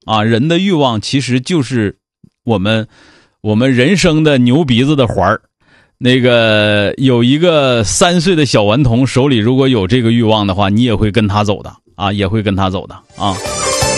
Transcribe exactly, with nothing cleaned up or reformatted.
啊，人的欲望其实就是我们我们人生的牛鼻子的环儿。那个有一个三岁的小顽童手里如果有这个欲望的话，你也会跟他走的啊，也会跟他走的啊。